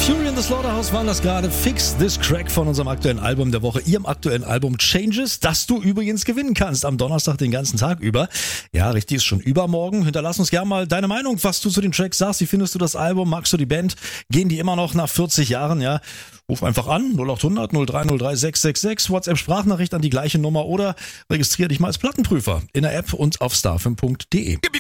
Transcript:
Fury in the Slaughterhouse waren das gerade. Fix This Crack von unserem aktuellen Album der Woche, ihrem aktuellen Album Changes, das du übrigens gewinnen kannst am Donnerstag den ganzen Tag über. Ja, richtig, ist schon übermorgen. Hinterlass uns gerne mal deine Meinung, was du zu den Tracks sagst. Wie findest du das Album? Magst du die Band? Gehen die immer noch nach 40 Jahren? Ja, ruf einfach an 0800 0303 666, WhatsApp-Sprachnachricht an die gleiche Nummer oder registriere dich mal als Plattenprüfer in der App und auf starfm.de.